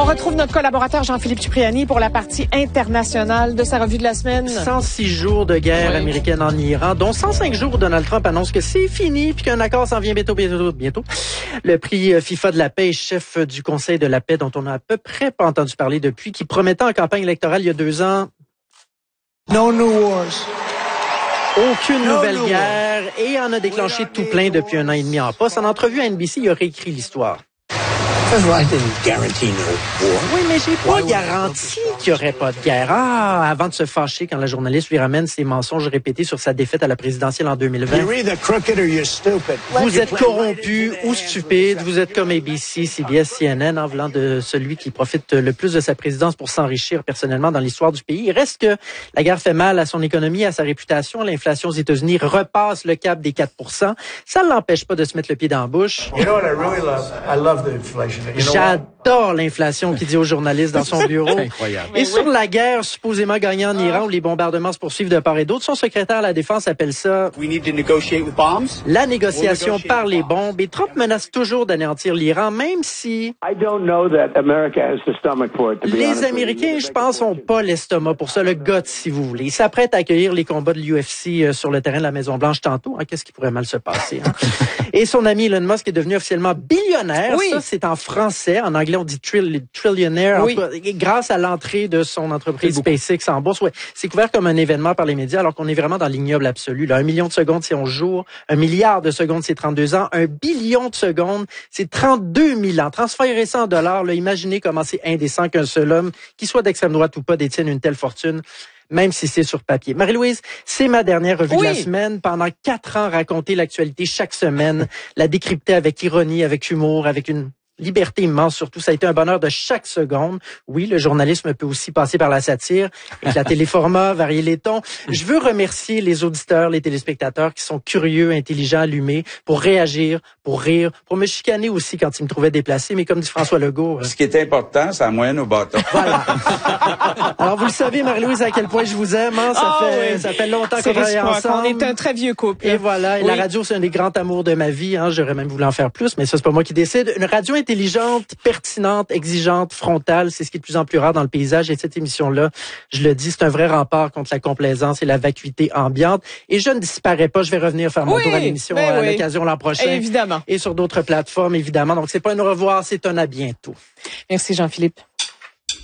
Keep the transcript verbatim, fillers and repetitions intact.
retrouve notre collaborateur Jean-Philippe Cipriani pour la partie internationale de sa revue de la semaine. cent six jours de guerre oui. américaine en Iran, dont cent cinq jours où Donald Trump annonce que c'est fini puis qu'un accord s'en vient bientôt, bientôt, bientôt. Le prix FIFA de la paix, chef du Conseil de la paix, dont on n'a à peu près pas entendu parler depuis, qui promettait en campagne électorale il y a deux ans... No new wars. Aucune no nouvelle guerre et en a déclenché tout plein depuis un an et demi en poste. En entrevue à N B C, il a réécrit l'histoire. Oui, mais j'ai pas garanti qu'il n'y aurait pas de guerre. Ah, avant de se fâcher quand la journaliste lui ramène ses mensonges répétés sur sa défaite à la présidentielle en deux mille vingt. Vous êtes corrompu ou stupide, vous êtes comme A B C, C B S, C N N, en voulant de celui qui profite le plus de sa présidence pour s'enrichir personnellement dans l'histoire du pays. Il reste que la guerre fait mal à son économie, à sa réputation. L'inflation aux États-Unis repasse le cap des quatre pour cent. Ça ne l'empêche pas de se mettre le pied dans la bouche. You know what I really love? I love the inflation. J'adore l'inflation, qu'il dit aux journalistes dans son bureau. Incroyable. Et sur la guerre supposément gagnée en Iran, où les bombardements se poursuivent de part et d'autre, son secrétaire à la Défense appelle ça We need to negotiate with bombs. La négociation par les bombes. Et Trump menace toujours d'anéantir l'Iran, même si I don't know that America has the stomach for it, to be les Américains, je pense, ont pas l'estomac pour ça, le guts, si vous voulez. Ils s'apprêtent à accueillir les combats de l'U F C sur le terrain de la Maison-Blanche tantôt. Hein, qu'est-ce qui pourrait mal se passer? Hein? Et son ami Elon Musk est devenu officiellement billionnaire. Oui. Ça, c'est en français. En anglais, on dit trill, trillionnaire. Oui. Grâce à l'entrée de son entreprise SpaceX en bourse. Ouais, c'est couvert comme un événement par les médias, alors qu'on est vraiment dans l'ignoble absolu. Là, un million de secondes, c'est onze jours. Un milliard de secondes, c'est trente-deux ans. Un billion de secondes, c'est trente-deux mille ans. Transférez ça en dollars. Là, imaginez comment c'est indécent qu'un seul homme, qu'il soit d'extrême droite ou pas, détienne une telle fortune, même si c'est sur papier. Marie-Louise, c'est ma dernière revue oui. de la semaine. Pendant quatre ans, raconter l'actualité chaque semaine, la décrypter avec ironie, avec humour, avec une liberté immense. Surtout, ça a été un bonheur de chaque seconde. Oui, le journalisme peut aussi passer par la satire, éclater les formats, varier les tons. Je veux remercier les auditeurs, les téléspectateurs qui sont curieux, intelligents, allumés, pour réagir, pour rire, pour me chicaner aussi quand ils me trouvaient déplacé. Mais comme dit François Legault... Euh... Ce qui est important, c'est la moyenne au bâton. Voilà. Alors, vous le savez, Marie-Louise, à quel point je vous aime. Hein? Ça, oh, fait, oui. ça fait longtemps qu'on travaille ensemble. On est un très vieux couple. Et voilà. Et oui. la radio, c'est un des grands amours de ma vie. Hein? J'aurais même voulu en faire plus, mais ça, c'est pas moi qui décide. Une radio intelligente, pertinente, exigeante, frontale, c'est ce qui est de plus en plus rare dans le paysage. Et cette émission-là, je le dis, c'est un vrai rempart contre la complaisance et la vacuité ambiante. Et je ne disparais pas. Je vais revenir faire mon oui, tour à l'émission à oui. l'occasion l'an prochain. Évidemment. Et sur d'autres plateformes, évidemment. Donc, c'est pas un au revoir, c'est un à bientôt. Merci, Jean-Philippe.